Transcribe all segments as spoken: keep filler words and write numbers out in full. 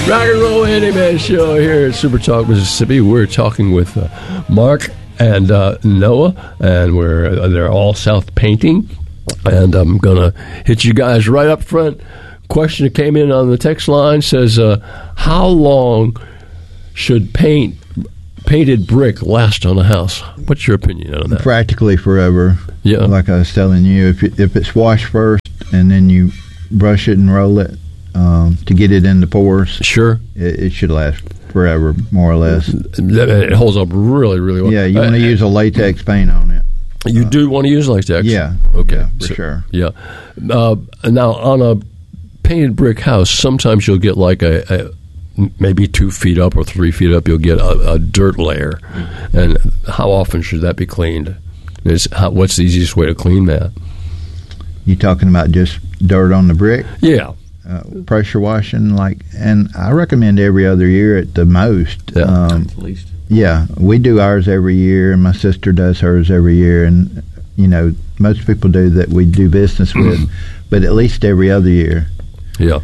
Rock and Roll Handyman Show here at Super Talk Mississippi. We're talking with uh, Mark and uh, Noah, and we're uh, they're all South Painting. And I'm gonna hit you guys right up front. Question that came in on the text line says, uh, "How long should paint painted brick last on a house?" What's your opinion on that? Practically forever. Yeah, like I was telling you, if it, if it's washed first and then you brush it and roll it. Um, to get it in the pores, sure, it, it should last forever, more or less. It holds up really, really well. Yeah, you want to uh, use a latex paint on it. You uh, do want to use latex? Yeah. Okay, yeah, for so, sure. Yeah. Uh, now, on a painted brick house, sometimes you'll get like a, a maybe two feet up or three feet up, you'll get a, a dirt layer. Mm-hmm. And how often should that be cleaned? Is how, what's the easiest way to clean that? You talking about just dirt on the brick? Yeah. Uh, pressure washing, like, and I recommend every other year at the most. Yeah, um, at least. Yeah, we do ours every year, and my sister does hers every year, and you know most people do that we do business with, but at least every other year. Yeah.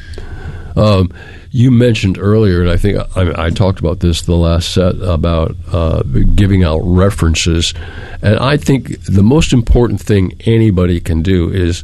Um, you mentioned earlier, and I think I, I talked about this the last set about uh, giving out references, and I think the most important thing anybody can do is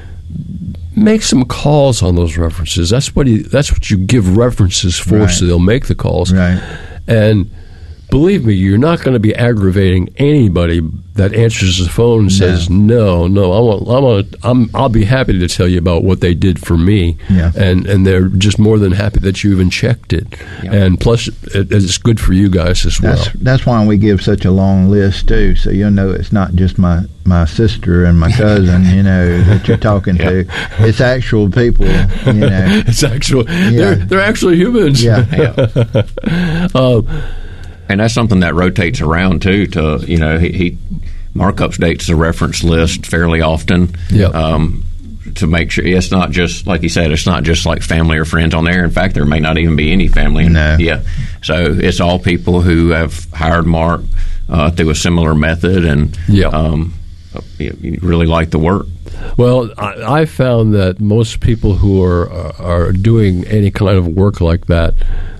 make some calls on those references. That's what he, that's what you give references for, right. So they'll make the calls. Right. And believe me, you're not going to be aggravating anybody that answers the phone and says, "No, no, I want, I want, I'm, I'll be happy to tell you about what they did for me." Yeah. And and they're just more than happy that you even checked it. Yeah. And plus, it, it's good for you guys as well. That's, that's why we give such a long list too, so you'll know it's not just my, my sister and my cousin, you know, that you're talking yeah. to. It's actual people, you know. It's actual. Yeah. They're they're actually humans. Yeah. yeah. um, And that's something that rotates around too. To you know, he, he Mark updates the reference list fairly often. Yeah. Um, to make sure it's not just like you said, it's not just like family or friends on there. In fact, there may not even be any family. No. Yeah. So it's all people who have hired Mark uh, through a similar method, and yeah, um, you really like the work. Well, I, I found that most people who are are doing any kind of work like that,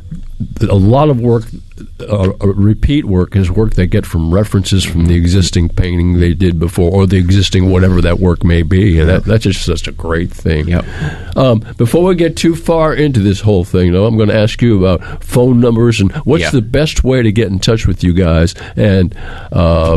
a lot of work. Uh, repeat work is work they get from references from the existing painting they did before, or the existing whatever that work may be, and that, that's just such a great thing. Yep. Um, before we get too far into this whole thing, though, I'm going to ask you about phone numbers and what's yep. the best way to get in touch with you guys, and uh,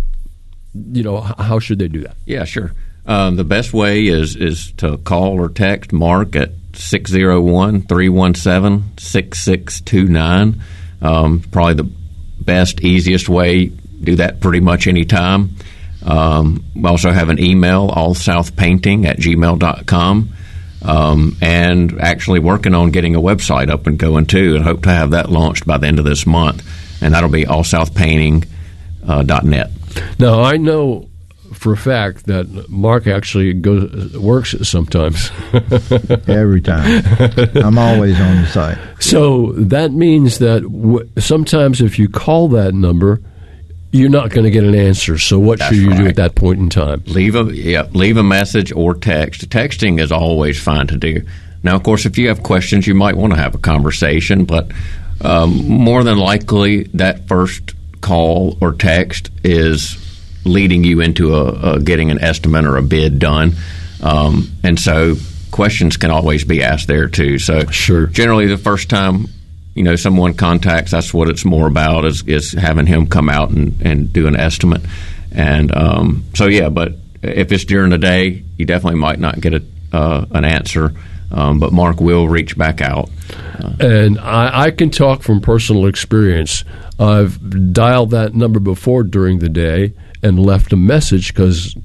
you know, how should they do that? Yeah, sure. Um, the best way is is to call or text Mark at six oh one, three one seven, six six two nine. Um, probably the best, easiest way. Do that pretty much any time. Um, we also have an email, allsouthpainting at gmail dot com, um, and actually working on getting a website up and going too, and hope to have that launched by the end of this month. And that'll be all south painting dot net. Now, I know for a fact that Mark actually goes works sometimes. Every time. I'm always on the site. So that means that w- sometimes if you call that number, you're not going to get an answer. So what That's should you right. do at that point in time? Leave a yeah, leave a message or text. Texting is always fine to do. Now, of course, if you have questions, you might want to have a conversation, but um, more than likely that first call or text is leading you into a, a getting an estimate or a bid done, um, and so questions can always be asked there too. So, sure. Generally, the first time you know someone contacts, that's what it's more about is, is having him come out and, and do an estimate. And um, so, yeah. But if it's during the day, you definitely might not get a, uh, an answer. Um, but Mark will reach back out. Uh, and I, I can talk from personal experience. I've dialed that number before during the day and left a message because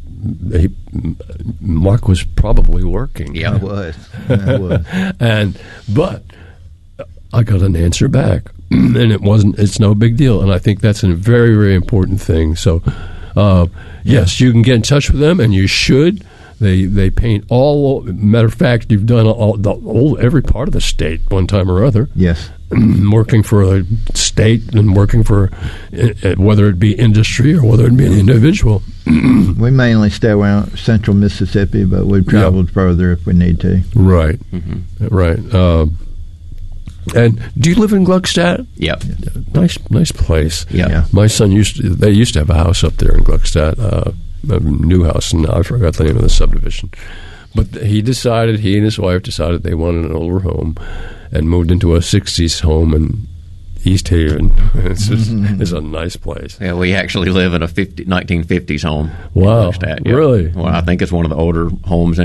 Mark was probably working. Yeah, I was. I was. and but I got an answer back, and it wasn't. It's no big deal, and I think that's a very, very important thing. So, uh, yes, you can get in touch with them, and you should. They they paint all. Matter of fact, you've done all, the, all every part of the state one time or other. Yes. Working for a state and working for uh, whether it be industry or whether it be an individual. We mainly stay around central Mississippi, but we've traveled yep. further if we need to. Right, mm-hmm. right. Uh, And do you live in Gluckstadt? Yep. Nice, nice place. Yep. Yeah. My son used to, they used to have a house up there in Gluckstadt, uh, a new house, and I forgot the name of the subdivision. But he decided, he and his wife decided they wanted an older home and moved into a sixties home in East Haven. It's, just, it's a nice place. Yeah, we actually live in a fifty, nineteen fifties home. Wow. in Gluckstadt, yeah. Really? Well, I think it's one of the older homes